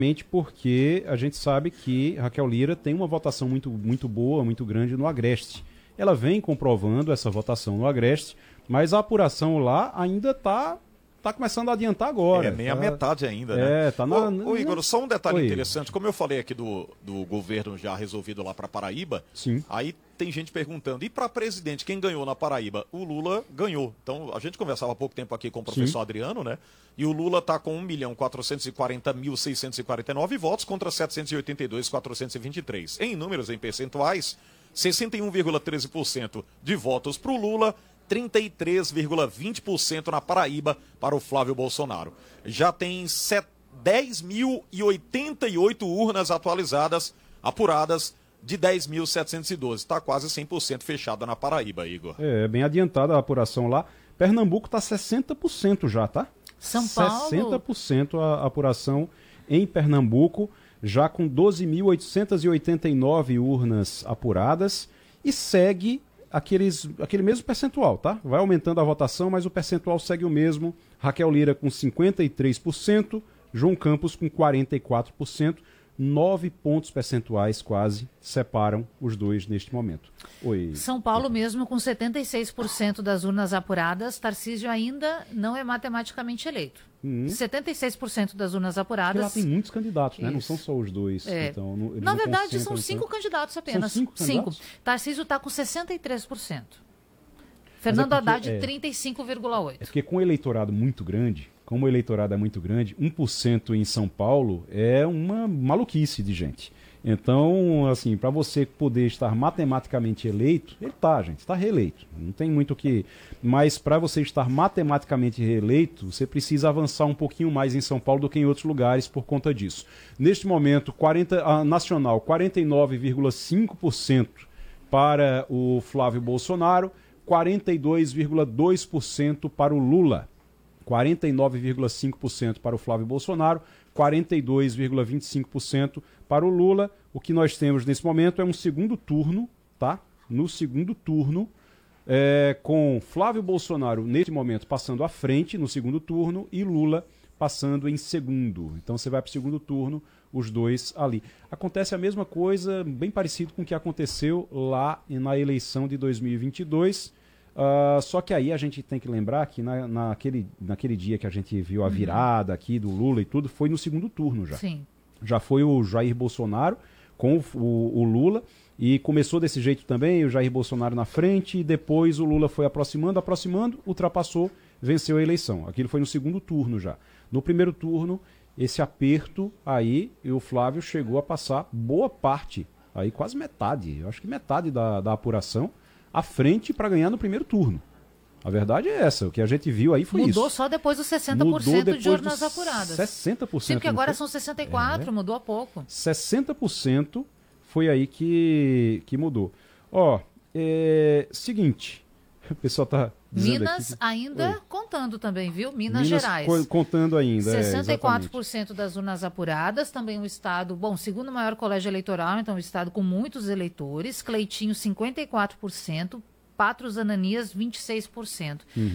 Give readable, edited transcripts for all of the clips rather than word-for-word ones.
Porque a gente sabe que Raquel Lira tem uma votação muito boa, muito grande no Agreste. Ela vem comprovando essa votação no Agreste, mas a apuração lá ainda está começando a adiantar agora. Nem a metade ainda, né? Tá Ô, Igor, só um detalhe interessante. Como eu falei aqui do governo já resolvido lá para Paraíba, sim. Aí tem gente perguntando, e para presidente, quem ganhou na Paraíba? O Lula ganhou. Então, a gente conversava há pouco tempo aqui com o professor Adriano, né? E o Lula está com 1.440.649 votos contra 782.423. Em números, em percentuais, 61,13% de votos para o Lula, 33,20% na Paraíba para o Flávio Bolsonaro. Já tem 10.088 urnas atualizadas, apuradas, de 10.712. Está quase 100% fechada na Paraíba, Igor. Bem adiantada a apuração lá. Pernambuco está 60% já, tá? São Paulo? 60% a apuração em Pernambuco, já com 12.889 urnas apuradas, e segue aquele mesmo percentual, tá? Vai aumentando a votação, mas o percentual segue o mesmo. Raquel Lira com 53%, João Campos com 44%, 9 pontos percentuais quase separam os dois neste momento. Oi. São Paulo mesmo com 76% das urnas apuradas, Tarcísio ainda não é matematicamente eleito. 76% das urnas apuradas. Porque lá tem muitos candidatos, né? Não são só os dois. Então, na verdade, são 5 candidatos apenas. São 5 candidatos? Tarcísio está com 63%. Fernando Haddad, 35,8%. É porque com o eleitorado muito grande, como o eleitorado é muito grande, 1% em São Paulo é uma maluquice de gente. Então, assim, para você poder estar matematicamente eleito, ele tá, gente, está reeleito. Não tem muito o que... Mas para você estar matematicamente reeleito, você precisa avançar um pouquinho mais em São Paulo do que em outros lugares por conta disso. Neste momento, nacional, 49,5% para o Flávio Bolsonaro, 42,2% para o Lula. 49,5% para o Flávio Bolsonaro, 42,25% para o Lula. O que nós temos nesse momento é um segundo turno, tá? No segundo turno, com Flávio Bolsonaro, nesse momento, passando à frente no segundo turno e Lula passando em segundo. Então você vai para o segundo turno, os dois ali. Acontece a mesma coisa, bem parecido com o que aconteceu lá na eleição de 2022. Só que aí a gente tem que lembrar que naquele dia que a gente viu a virada aqui do Lula e tudo, foi no segundo turno já. Sim. Já foi o Jair Bolsonaro com o Lula, e começou desse jeito também, o Jair Bolsonaro na frente, e depois o Lula foi aproximando, ultrapassou, venceu a eleição. Aquilo foi no segundo turno já. No primeiro turno, esse aperto aí, e o Flávio chegou a passar boa parte, aí quase metade, eu acho que metade da apuração, à frente para ganhar no primeiro turno. A verdade é essa, o que a gente viu aí foi isso. Mudou só depois dos 60% de urnas apuradas. 60%. Sim, porque agora são 64%, mudou há pouco. 60% foi aí que mudou. Seguinte, o pessoal está dizendo Minas aqui ainda contando também, viu? Minas Gerais. Contando ainda, 64% das urnas apuradas, também um estado, segundo maior colégio eleitoral, então um estado com muitos eleitores, Cleitinho 54%, Patrus Ananias 26%,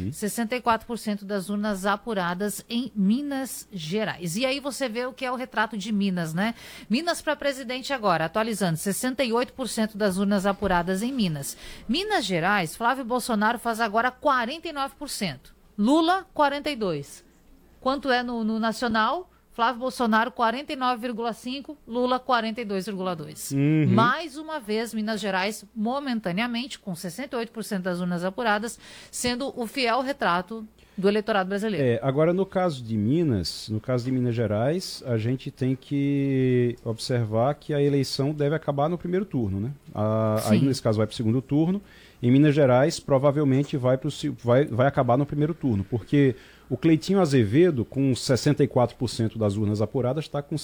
64% das urnas apuradas em Minas Gerais. E aí você vê o que é o retrato de Minas, né? Minas para presidente agora, atualizando, 68% das urnas apuradas em Minas. Minas Gerais, Flávio Bolsonaro faz agora 49%, Lula 42%. Quanto é no nacional? Flávio Bolsonaro 49,5%, Lula 42,2%. Mais uma vez, Minas Gerais, momentaneamente, com 68% das urnas apuradas, sendo o fiel retrato do eleitorado brasileiro. Agora, no caso de Minas Gerais, a gente tem que observar que a eleição deve acabar no primeiro turno, né? Aí, nesse caso, vai para o segundo turno. Em Minas Gerais, provavelmente vai acabar no primeiro turno, porque o Cleitinho Azevedo, com 64% das urnas apuradas, está com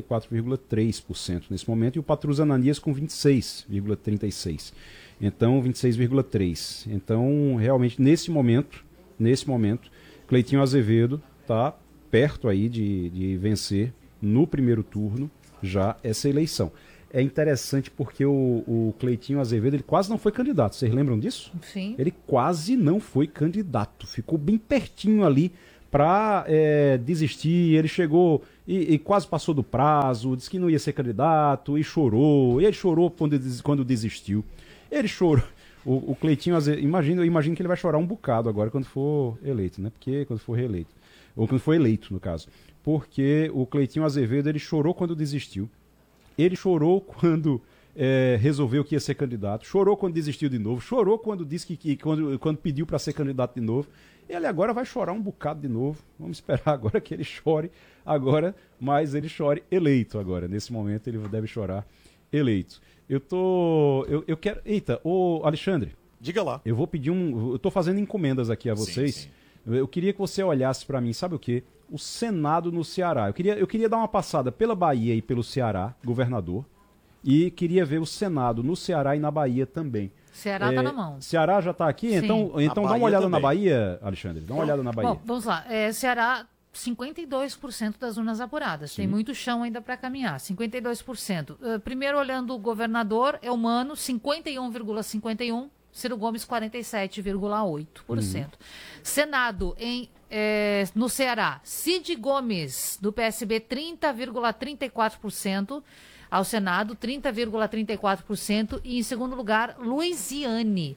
54,3% nesse momento, e o Patrus Ananias com 26,36%. Então, 26,3%. Então, realmente, nesse momento, Cleitinho Azevedo está perto aí de vencer no primeiro turno já essa eleição. É interessante porque o Cleitinho Azevedo, ele quase não foi candidato. Vocês lembram disso? Sim. Ele quase não foi candidato. Ficou bem pertinho ali para desistir. Ele chegou e quase passou do prazo, disse que não ia ser candidato e chorou. E ele chorou quando desistiu. Ele chorou. O Cleitinho, eu imagino que ele vai chorar um bocado agora quando for eleito, né? Porque quando for reeleito. Ou quando for eleito, no caso. Porque o Cleitinho Azevedo, ele chorou quando desistiu. Ele chorou quando resolveu que ia ser candidato. Chorou quando desistiu de novo. Chorou quando disse quando pediu para ser candidato de novo. Ele agora vai chorar um bocado de novo. Vamos esperar agora que ele chore agora, mas ele chore eleito agora. Nesse momento ele deve chorar eleito. Eu quero... Eita, ô Alexandre. Diga lá. Eu vou pedir eu tô fazendo encomendas aqui a vocês. Sim. Eu queria que você olhasse para mim, sabe o quê? O Senado no Ceará. Eu queria dar uma passada pela Bahia e pelo Ceará, governador, e queria ver o Senado no Ceará e na Bahia também. Ceará tá na mão. Ceará já tá aqui? Sim. Então dá uma olhada na Bahia, Alexandre. Dá uma olhada na Bahia. Bom, vamos lá. Ceará, 52% das urnas apuradas. Sim. Tem muito chão ainda para caminhar. 52%. Primeiro, olhando o governador, Eumano, 51,51%. Ciro Gomes, 47,8%. Senado, no Ceará, Cid Gomes, do PSB, 30,34%. Ao Senado, 30,34%. E, em segundo lugar, Luiziane,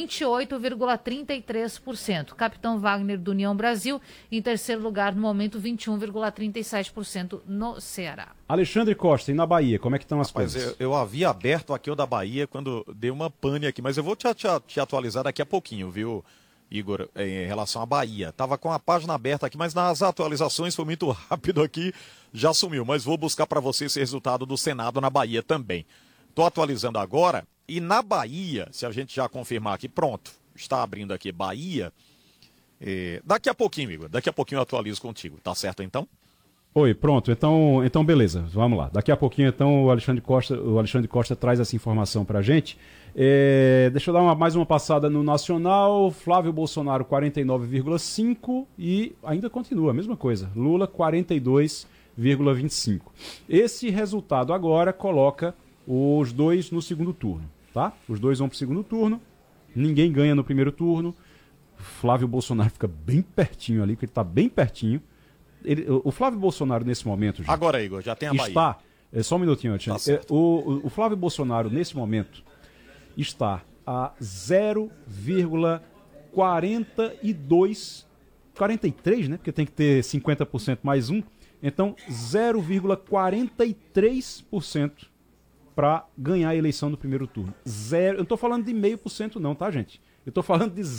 28,33%. Capitão Wagner, do União Brasil, em terceiro lugar, no momento, 21,37% no Ceará. Alexandre Costa, e na Bahia, como é que estão as coisas? Eu havia aberto aqui o da Bahia quando dei uma pane aqui, mas eu vou te atualizar daqui a pouquinho, viu, Igor, em relação à Bahia. Estava com a página aberta aqui, mas nas atualizações foi muito rápido aqui, já sumiu. Mas vou buscar para você esse resultado do Senado na Bahia também. Estou atualizando agora, e na Bahia, se a gente já confirmar aqui, pronto, está abrindo aqui Bahia. Daqui a pouquinho, Igor, daqui a pouquinho eu atualizo contigo, tá certo então? Oi, pronto, então beleza, vamos lá. Daqui a pouquinho então o Alexandre Costa traz essa informação pra gente. Deixa eu dar mais uma passada no Nacional. Flávio Bolsonaro 49,5% e ainda continua a mesma coisa. Lula 42,25%. Esse resultado agora coloca os dois no segundo turno, tá? Os dois vão pro segundo turno, ninguém ganha no primeiro turno. Flávio Bolsonaro fica bem pertinho ali, porque ele tá bem pertinho. O Flávio Bolsonaro nesse momento... Gente, agora, Igor, já tem a Bahia. Só um minutinho, Alexandre. O Flávio Bolsonaro, nesse momento, está a 0,42... 43, né? Porque tem que ter 50% mais um. Então, 0,43% para ganhar a eleição no primeiro turno. Eu não estou falando de 0,5% não, tá, gente? Eu estou falando de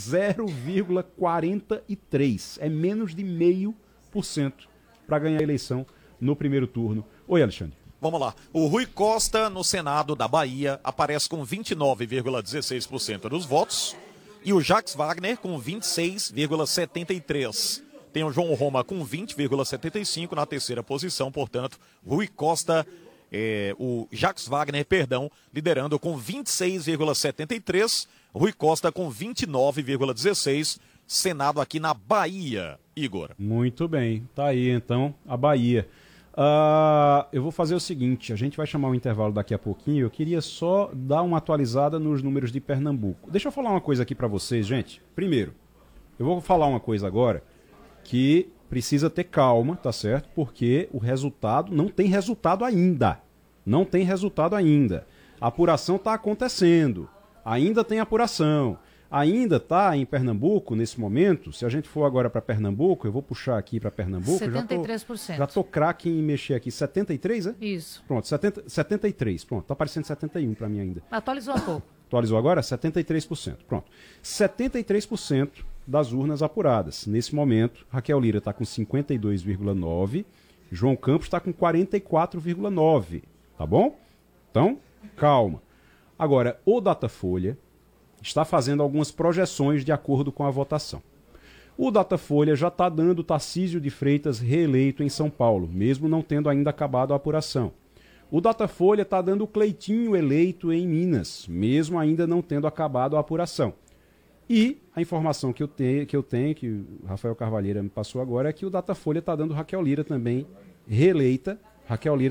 0,43%. É menos de 0,5% para ganhar a eleição no primeiro turno. Oi, Alexandre. Vamos lá. O Rui Costa, no Senado da Bahia, aparece com 29,16% dos votos. E o Jacques Wagner com 26,73%. Tem o João Roma com 20,75% na terceira posição. Portanto, Rui Costa, o Jacques Wagner, liderando com 26,73%. Rui Costa com 29,16%. Senado aqui na Bahia, Igor. Muito bem, tá aí então a Bahia. Eu vou fazer o seguinte, a gente vai chamar um intervalo daqui a pouquinho, eu queria só dar uma atualizada nos números de Pernambuco. Deixa eu falar uma coisa aqui para vocês, gente. Primeiro, eu vou falar uma coisa agora que precisa ter calma, tá certo? Porque o resultado não tem resultado ainda. Não tem resultado ainda. A apuração está acontecendo. Ainda tem apuração. Ainda está em Pernambuco, nesse momento, se a gente for agora para Pernambuco, eu vou puxar aqui para Pernambuco. 73%. Já tô craque em mexer aqui. 73, é? Isso. Pronto, 73. Pronto, tá aparecendo 71 para mim ainda. Atualizou um pouco. Atualizou agora? 73%. Pronto. 73% das urnas apuradas. Nesse momento, Raquel Lira está com 52,9%, João Campos está com 44,9%. Tá bom? Então, calma. Agora, o Datafolha está fazendo algumas projeções de acordo com a votação. O Datafolha já está dando Tarcísio de Freitas reeleito em São Paulo, mesmo não tendo ainda acabado a apuração. O Datafolha está dando Cleitinho eleito em Minas, mesmo ainda não tendo acabado a apuração. E a informação que eu tenho, que o Rafael Carvalheira me passou agora, é que o Datafolha está dando Raquel Lira também reeleita. Raquel Lira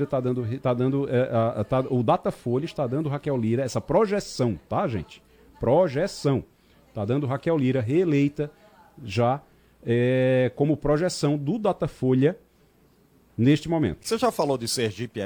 o Datafolha está dando Raquel Lira, essa projeção, tá, gente? Projeção. Está dando Raquel Lira reeleita já como projeção do Datafolha neste momento. Você já falou de Sergipe